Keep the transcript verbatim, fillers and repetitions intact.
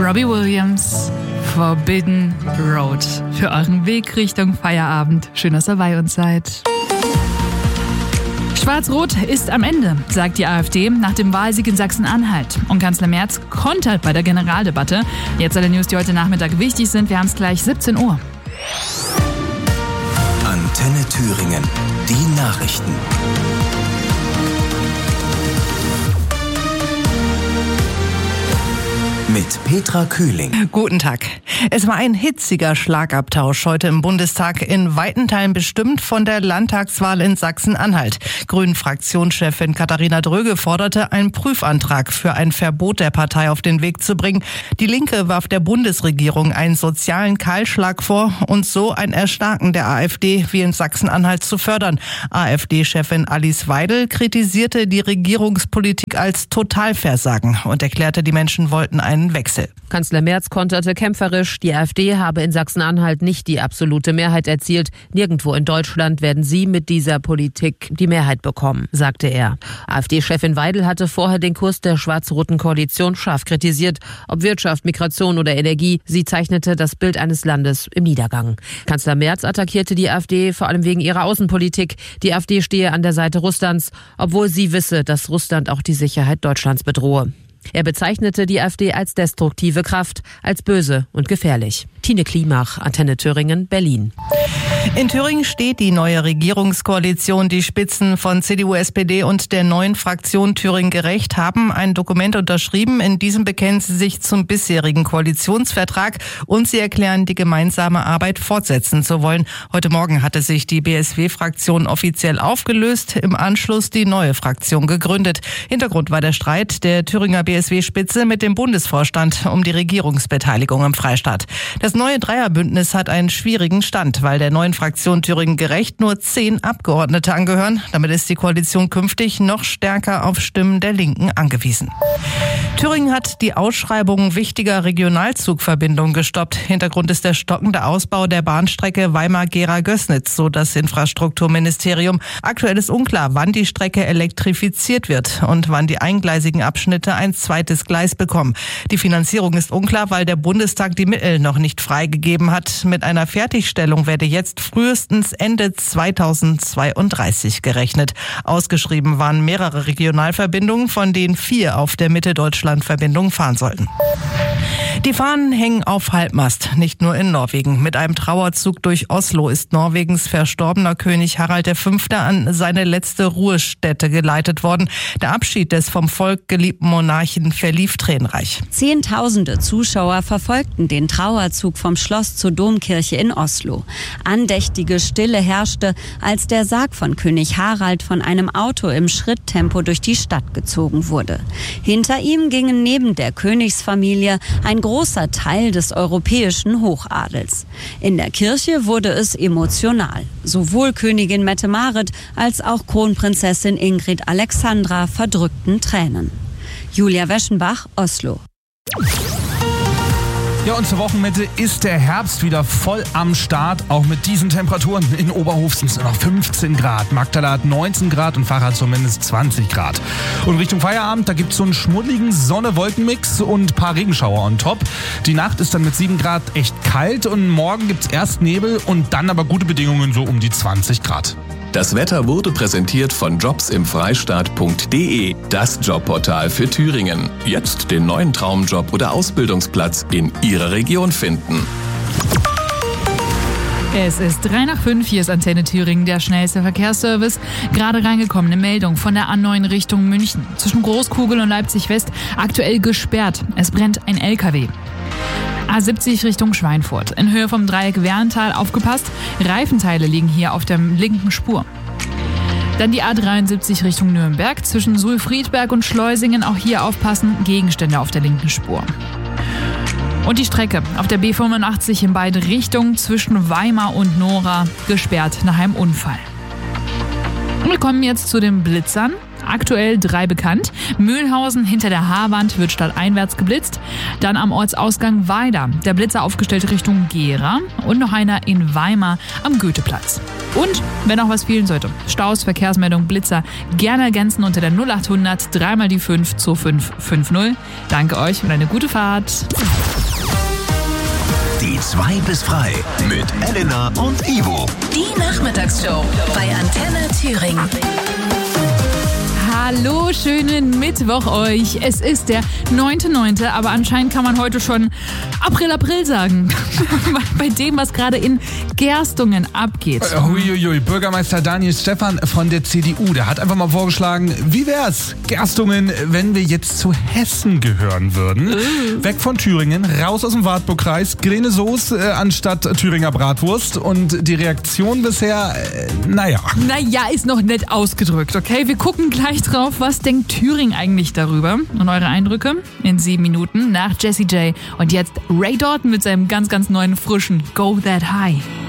Robbie Williams, Forbidden Road. Für euren Weg Richtung Feierabend. Schön, dass ihr bei uns seid. Schwarz-Rot ist am Ende, sagt die AfD nach dem Wahlsieg in Sachsen-Anhalt. Und Kanzler Merz kontert bei der Generaldebatte. Jetzt alle News, die heute Nachmittag wichtig sind. Wir haben es gleich siebzehn Uhr. Antenne Thüringen. Die Nachrichten. Mit Petra Kühling. Guten Tag. Es war ein hitziger Schlagabtausch heute im Bundestag, in weiten Teilen bestimmt von der Landtagswahl in Sachsen-Anhalt. Grünen-Fraktionschefin Katharina Dröge forderte, einen Prüfantrag für ein Verbot der Partei auf den Weg zu bringen. Die Linke warf der Bundesregierung einen sozialen Kahlschlag vor und so ein Erstarken der AfD wie in Sachsen-Anhalt zu fördern. AfD-Chefin Alice Weidel kritisierte die Regierungspolitik als Totalversagen und erklärte, die Menschen wollten einen Wechsel. Kanzler Merz konterte kämpferisch, die AfD habe in Sachsen-Anhalt nicht die absolute Mehrheit erzielt. Nirgendwo in Deutschland werden sie mit dieser Politik die Mehrheit bekommen, sagte er. AfD-Chefin Weidel hatte vorher den Kurs der schwarz-roten Koalition scharf kritisiert. Ob Wirtschaft, Migration oder Energie, sie zeichnete das Bild eines Landes im Niedergang. Kanzler Merz attackierte die AfD vor allem wegen ihrer Außenpolitik. Die AfD stehe an der Seite Russlands, obwohl sie wisse, dass Russland auch die Sicherheit Deutschlands bedrohe. Er bezeichnete die AfD als destruktive Kraft, als böse und gefährlich. Tine Klimach, Antenne Thüringen, Berlin. In Thüringen steht die neue Regierungskoalition. Die Spitzen von C D U, S P D und der neuen Fraktion Thüringen Gerecht haben ein Dokument unterschrieben. In diesem bekennen sie sich zum bisherigen Koalitionsvertrag und sie erklären, die gemeinsame Arbeit fortsetzen zu wollen. Heute Morgen hatte sich die B S W-Fraktion offiziell aufgelöst, im Anschluss die neue Fraktion gegründet. Hintergrund war der Streit der Thüringer B S W-Spitze mit dem Bundesvorstand um die Regierungsbeteiligung im Freistaat. Das neue Dreierbündnis hat einen schwierigen Stand, weil der neuen Fraktion Thüringen Gerecht nur zehn Abgeordnete angehören. Damit ist die Koalition künftig noch stärker auf Stimmen der Linken angewiesen. Thüringen hat die Ausschreibung wichtiger Regionalzugverbindungen gestoppt. Hintergrund ist der stockende Ausbau der Bahnstrecke Weimar-Gera-Gößnitz, so das Infrastrukturministerium. Aktuell ist unklar, wann die Strecke elektrifiziert wird und wann die eingleisigen Abschnitte ein zweites Gleis bekommen. Die Finanzierung ist unklar, weil der Bundestag die Mittel noch nicht freigegeben hat. Mit einer Fertigstellung werde jetzt frühestens Ende zweitausendzweiunddreißig gerechnet. Ausgeschrieben waren mehrere Regionalverbindungen, von denen vier auf der Mitte-Deutschland-Verbindung fahren sollten. Die Fahnen hängen auf Halbmast, nicht nur in Norwegen. Mit einem Trauerzug durch Oslo ist Norwegens verstorbener König Harald der Fünfte an seine letzte Ruhestätte geleitet worden. Der Abschied des vom Volk geliebten Monarchen verlief tränenreich. Zehntausende Zuschauer verfolgten den Trauerzug vom Schloss zur Domkirche in Oslo. Andächtige Stille herrschte, als der Sarg von König Harald von einem Auto im Schritttempo durch die Stadt gezogen wurde. Hinter ihm gingen neben der Königsfamilie ein großer Teil des europäischen Hochadels. In der Kirche wurde es emotional. Sowohl Königin Mette-Marit als auch Kronprinzessin Ingrid Alexandra verdrückten Tränen. Julia Weschenbach, Oslo. Ja, und zur Wochenmitte ist der Herbst wieder voll am Start, auch mit diesen Temperaturen. In Oberhof sind es noch fünfzehn Grad, Magdala hat neunzehn Grad und Fach hat zumindest zwanzig Grad. Und Richtung Feierabend, da gibt's so einen schmuddeligen Sonne-Wolken-Mix und ein paar Regenschauer on top. Die Nacht ist dann mit sieben Grad echt kalt und morgen gibt's erst Nebel und dann aber gute Bedingungen so um die zwanzig Grad. Das Wetter wurde präsentiert von jobsimfreistaat punkt de, das Jobportal für Thüringen. Jetzt den neuen Traumjob oder Ausbildungsplatz in Ihrer Region finden. Es ist drei nach fünf, hier ist Antenne Thüringen, der schnellste Verkehrsservice. Gerade reingekommene Meldung von der A neun Richtung München. Zwischen Großkugel und Leipzig West aktuell gesperrt. Es brennt ein L K W. A siebzig Richtung Schweinfurt. In Höhe vom Dreieck Werntal aufgepasst. Reifenteile liegen hier auf der linken Spur. Dann die A dreiundsiebzig Richtung Nürnberg. Zwischen Suhl-Friedberg und Schleusingen auch hier aufpassen. Gegenstände auf der linken Spur. Und die Strecke auf der B fünfundachtzig in beide Richtungen zwischen Weimar und Nora gesperrt nach einem Unfall. Und wir kommen jetzt zu den Blitzern. Aktuell drei bekannt. Mühlhausen hinter der Haarwand wird stadteinwärts geblitzt. Dann am Ortsausgang Weida. Der Blitzer aufgestellt Richtung Gera. Und noch einer in Weimar am Goetheplatz. Und, wenn auch was fehlen sollte, Staus, Verkehrsmeldung, Blitzer gerne ergänzen unter der null achthundert drei mal die fünf zwei fünf fünf null. Danke euch und eine gute Fahrt. zwei bis frei mit Elena und Ivo. Die Nachmittagsshow bei Antenne Thüringen. Hallo, schönen Mittwoch euch. Es ist der neunte neunte, aber anscheinend kann man heute schon April, April sagen. Bei dem, was gerade in Gerstungen abgeht. Huiuiui, Bürgermeister Daniel Stephan von der C D U, der hat einfach mal vorgeschlagen, wie wär's, Gerstungen, wenn wir jetzt zu Hessen gehören würden? Uh. Weg von Thüringen, raus aus dem Wartburgkreis, grüne Soße äh, anstatt Thüringer Bratwurst. Und die Reaktion bisher, äh, naja. Naja, ist noch nett ausgedrückt, okay? Wir gucken gleich drauf. Was denkt Thüringen eigentlich darüber? Und eure Eindrücke in sieben Minuten nach Jessie J. Und jetzt Ray Dalton mit seinem ganz, ganz neuen, frischen Go That High.